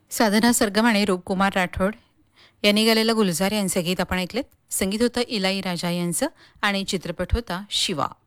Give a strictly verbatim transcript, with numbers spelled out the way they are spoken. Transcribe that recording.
साधना सरगम आणि रूपकुमार राठोड यांनी गायलेलं गुलजार यांचं गीत आपण ऐकलेत. संगीत होतं इलाई राजा यांचं आणि चित्रपट होता शिवा.